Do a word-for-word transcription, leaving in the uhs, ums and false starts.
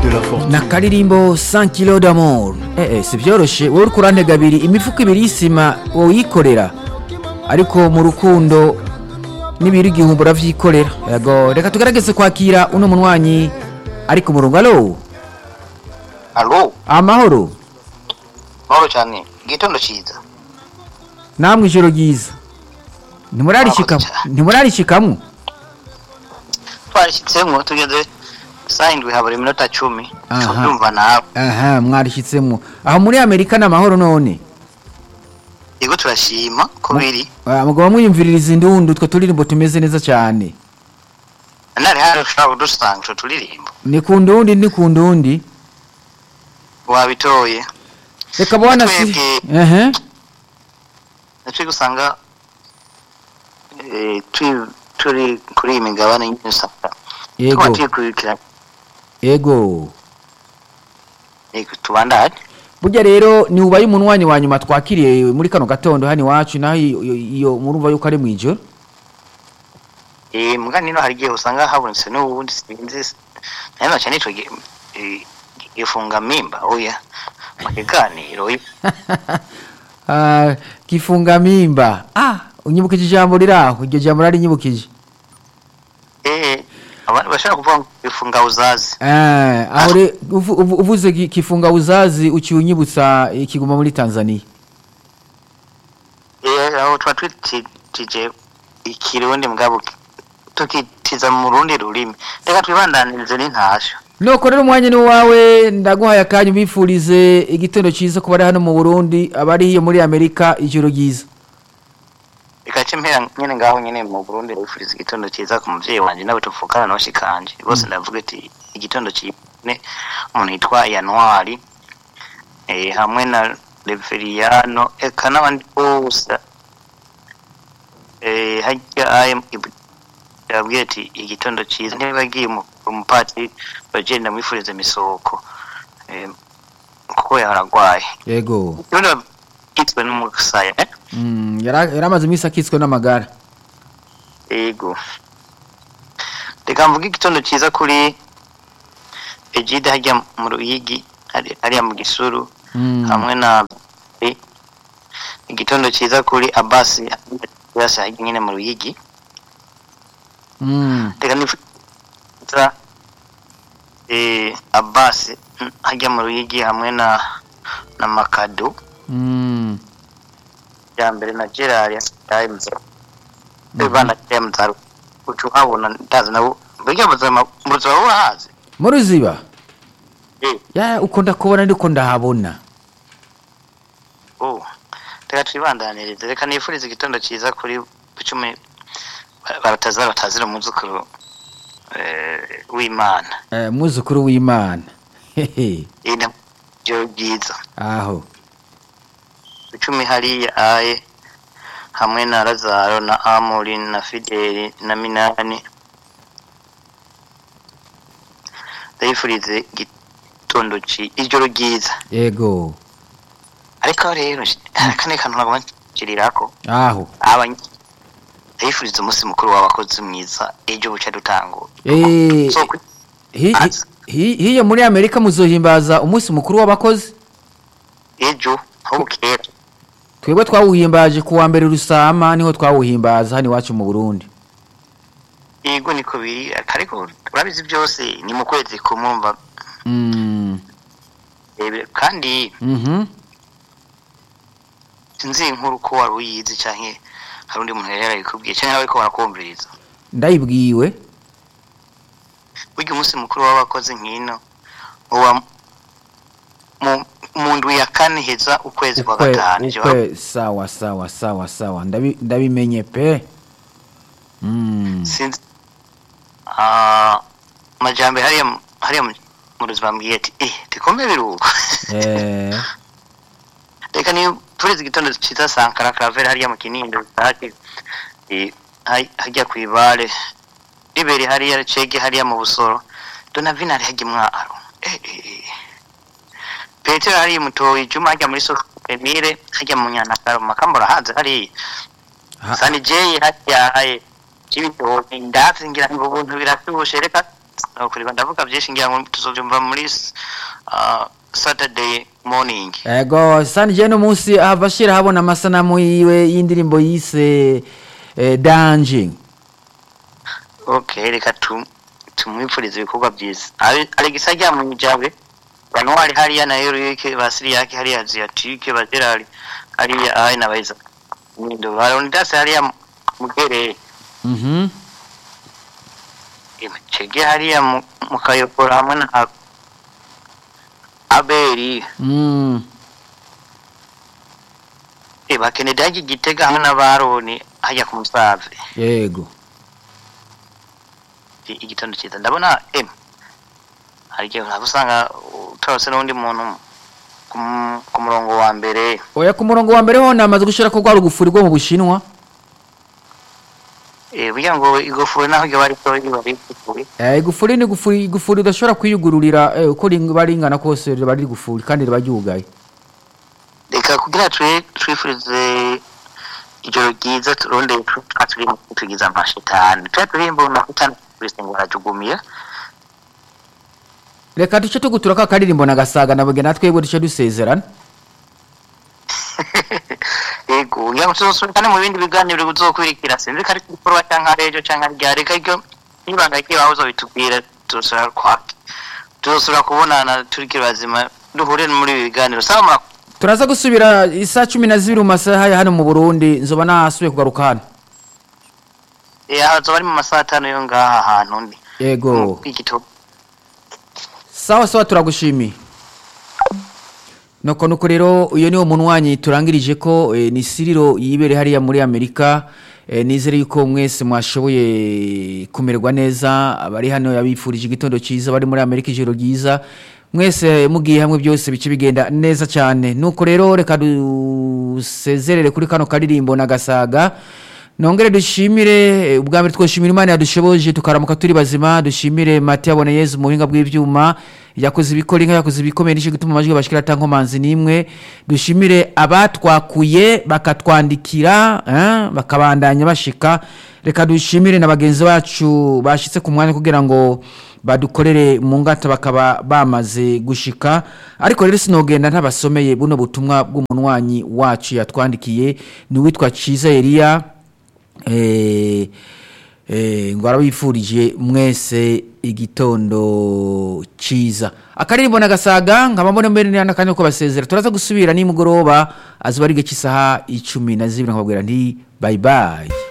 de la fortune. nakaririmbo cent kilos d'amour eh eh si byoroshe wowe uriko urantega abiri imifuko ibiri y'isima woyikorera ariko mu rukundo n'ibiri igihumbi uravyikorera yego reka tugerageze kwakira uno munwanyi ariko murongo alo Alo, amahoro mahoro cyane. Gitondo cyiza. namwe ijoro ryiza ntimurarishikamo ntimurarishikamwo Twarishyitsemo tugeze saa indwi habura iminota cumi. Aha. Ndumva nawe. aha mwarishyitsemo aho muri amerika n'amahoro none Yego turashima kubiri. Ah, mugabo mwiyumviririza indundu twe turirimbo tumeze neza cyane Nari hari ushaka dusanga cyo turirimbo. ni ku ndundi ni ku ndundi Wabitoye. reka bwana si Twebwe- ehe Natwe gusanga eh turi turi kuri iyi migabane y'isaka. yego Twatiye kurikira. yego Yego tubandanye. burya rero ni ubaye umunwanyi wa nyuma twakiriye muri kano gatondo hano iwacu naho iyo- iyo iyo murumva yuko ari mwijoro Eh mugani no hari gihe usanga habonetse n'ubundi sinzi. Nano cyane cyo gifunga mimba oya. Makiganiro Ah, kifunga mimba ah unyibukije ijambo riraho iryo jambo rari nyibukije eh abantu bashaka kuvuga ngo gifunga uzazi. eh aho re uvu- uvu- uvuze ki- kifunga uzazi ukiunyibutsa ikiguma muri Tanzania Eh aho twatwitije ikirundi mugabo tukitiza mu rundi rurimi. Reka twibandanirize n'intasho. Noko rero umwanya ni wawe ndaguhaye akanyu bifurize igitondo cyiza ku bari hano mu Burundi abari hiyo muri Amerika ijoro ryiza Reka cempera nyene ngaho nyene mu Burundi rifuriza igitondo cyiza ku muvyeyi wanje nawe tuvukana no shikanje. Bose ndavuga ati igitondo cyane umuntu yitwa Januari eh hamwe na Reveriano eka n'abandi bose eh hajya aye yabwiye ati igitondo cyiza ntibagiye mu umupati bagenda mwifuriza misoko eh kuko yaragwaye yego none kitwe n'umusaya eh mm yara yaramaze imisi akitswe n'amagara yego reka mvuga igitondo cyiza kuri Ejide hajya mu Ruyigi ari mu Gisuru Mm. hamwe na eh, igitondo cyiza kuri Abasi yase hajya nyine mu Ruyigi mm reka nifuza eh Abasi mm, hajya mu Ruyigi hamwe na na Makado mm ya mbere na Gerard Times bana Times ucu habona ndazi nabo burya buzima buzima burahazi Muruziba eh ya uko ndakubona ndiko ndahabona oh reka twibandanirize reka nifuriza igitondo cyiza kuri icumi barataza batazira umuzukuru eh w'Imana eh muzukuru w'Imana hehe ina byo byiza aho icumi hariya aye hamwe na Lazaro na Amori na Fideli na Minani ndayifurize igitondo ci ijoro ryiza yego ariko rero kane kantu nagomba kirirako aho abanye ndayifuriza umunsi mukuru w'abakozi mwiza ejo buca dutango eh so hi- hi- hi- hiyo muri Amerika muzohimbaza umunsi mukuru w'abakozi ejo aho kera twebwe twawuhimbaje kuwa mbere rusama niho twawuhimbaza hano iwacu mu Burundi yego niko biri ariko urabizi byose ni mu kwezi kumumva mm ebe kandi mhm sinzi inkuru ko wari uyizi canke hari undi muntu yari yarayikubwiye canke nawe ko barakumviriza ndayibwiwe burya umunsi mukuru w'abakozi nkino uwa mu mundu ya kane heza ukwezi kwa Ukwe- gatanu ukwe sawa sawa sawa sawa ndabi ndabimenye pe mm sinzi ah majambe hariya hariya mu ruzima mbwiye ati eh tikombe biruko eh reka ni turize igitondo cyiza Sankara Claver hariya mu Kinindo hati eh hajya kwibare liberi hariya Cege hariya mu Busoro Donavina hariya gimwaro eh eh Petero hariya mutoyi Juma hajya muri so Emile hajya mu Nyanakaro makambora haze hariya Ha- Sani Jay hajya haye Chibito ndazi ngira ngo ubuntu birashushe reka no kuri ndavuga byinshi ngira ngo tuzovyumva muri uh, Saturday morning. Ego sani je no munsi avashira habona amasanamu yiwe y'indirimbo yise eh, Danger. Okay, reka tu tumwipfuriza ibikorwa byiza. Alex ajya mu jabe bano ari hariya na Eric basiri yake hariya Asiatique baterari hariya ai na baiza. Nindo baronda hariya mugere. Mhm. Chege hariya mukayokora hamwe na Aberi. Mm. E bakene daji gitega hamwe na Baroni hajya ku Musave. Yego. Igitondo cyiza ndabona em hariyo nabusanga utarose n'undi muntu ku murongo wa mbere. Oya ku murongo wa mbere ho namaze gushira ko gwa rugufuri rwo mu Bushinwa. Eh biya ngo igufuri naho gyo bari ko bari kuri. Eh igufuri ni gufuri igufuri udashobora kwiyugururira eh, uko baringana kose bari gufuri kandi baryugaye. Reka kugira twe twifurize ijoro ryiza turonde twaturi tugiza amashitani. Twaturimbo nakutana ngo arajugumira. Reka duce tugutura ka karirimbo nagasaga nabwe natwebwe duce dusezerana. Ego ya mutuzosubikane mu bindi biganiro bizokwirikira sinzi kari kukorwa cyangwa rejo cyangwa ryari kajyo nibanga iki bahozo bitubwira tusura kwa tusura kubonana turi kirazima duhure muri ibi biganiro sama turaza gusubira isa cumi na zibiri mu masaha ya hano mu Burundi nzoba nasubiye kugaruka hano. Ya zobari mu masaha atanu yo ngaha hantu ndi. Yego. Igito. Sawa sawa turagushimiye. Noko nuko rero uyo ni umuntu wanyi turangirije ko e, ni Siriro yibere hariya muri Amerika e, nizere yuko mwese mwashoboye kumererwa neza abari hano yabifurije igitondo cyiza bari muri Amerika ijoro ryiza mwese mugiye hamwe byose bice bigenda neza cyane nuko rero reka dusezerere kuri kano karirimbo nagasaga nongere dushimire ubwa mbere twoshimira Imana yadushoboje tukaramuka turi bazima dushimire Mathieu Aboneyeze mu buhinga bw'ivyuma yakoze ibikora inka yakoze ibikomeye n'icyo gituma amajwi bashikira tankomanzi nimwe dushimire abatwakuye bakatwandikira eh bakabandanya bashika reka dushimire na bagenzi bacu bashitse ku mwanya kugira ngo badukorere mu ngata bakaba bamaze gushika ariko rero sinogenda ntabasomeye buno butumwa bw'umunwanyi wacu yatwandikiye ni witwa Ciza Elia eh eh ngwara wifurije mwese igitondo ciza akaririmbo nagasaga nkabambone mbere n'akanya ko basezera turaza gusubira ni mugoroba azubari gice isaha icumi na zibiri nkababwira nti bye bye.